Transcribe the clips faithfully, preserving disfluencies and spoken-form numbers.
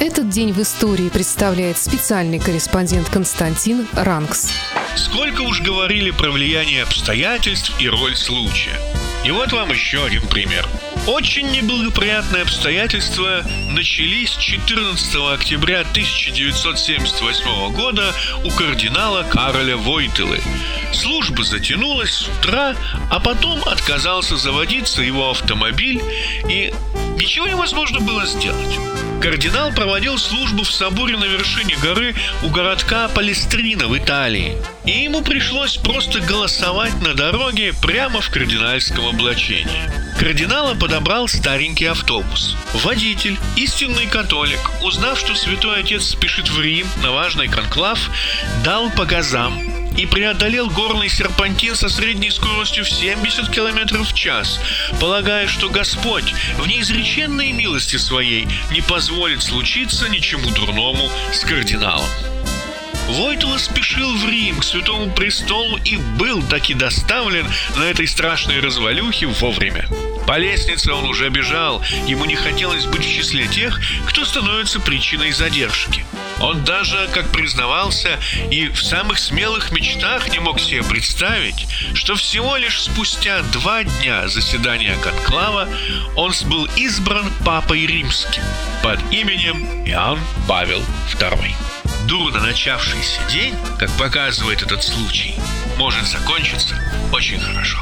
Этот день в истории представляет специальный корреспондент Константин Ранкс. Сколько уж говорили про влияние обстоятельств и роль случая. И вот вам еще один пример. Очень неблагоприятные обстоятельства начались четырнадцатого октября тысяча девятьсот семьдесят восьмого года у кардинала Кароля Войтылы. Служба затянулась с утра, а потом отказался заводиться его автомобиль, и ничего невозможно было сделать. Кардинал проводил службу в соборе на вершине горы у городка Палестрина в Италии, и ему пришлось просто голосовать на дороге прямо в кардинальском облачении. Кардинала подобрал старенький автобус. Водитель, истинный католик, узнав, что святой отец спешит в Рим на важный конклав, дал по газам и преодолел горный серпантин со средней скоростью в семьдесят километров в час, полагая, что Господь в неизреченной милости своей не позволит случиться ничему дурному с кардиналом. Войтыла спешил в Рим к Святому Престолу и был таки доставлен на этой страшной развалюхе вовремя. По лестнице он уже бежал, ему не хотелось быть в числе тех, кто становится причиной задержки. Он даже, как признавался, и в самых смелых мечтах не мог себе представить, что всего лишь спустя два дня заседания конклава он был избран папой римским под именем Иоанн Павел второй. Дурно начавшийся день, как показывает этот случай, может закончиться очень хорошо.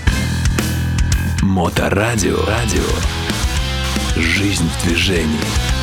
Моторадио. Радио. Жизнь в движении.